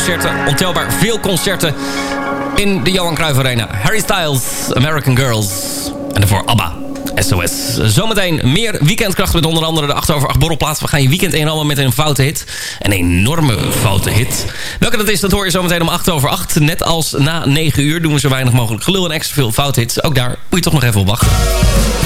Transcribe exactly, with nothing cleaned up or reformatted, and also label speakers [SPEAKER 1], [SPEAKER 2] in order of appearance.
[SPEAKER 1] concerten. Ontelbaar veel concerten in de Johan Cruijff Arena. Harry Styles, American Girls. En daarvoor ABBA, S O S. Zometeen meer weekendkracht met onder andere de acht over acht borrelplaats. We gaan je weekend inrammen met een foute hit. Een enorme foute hit. Welke dat is, dat hoor je zometeen om acht over acht. Net als na negen uur doen we zo weinig mogelijk gelul en extra veel foute hits. Ook daar moet je toch nog even op wachten.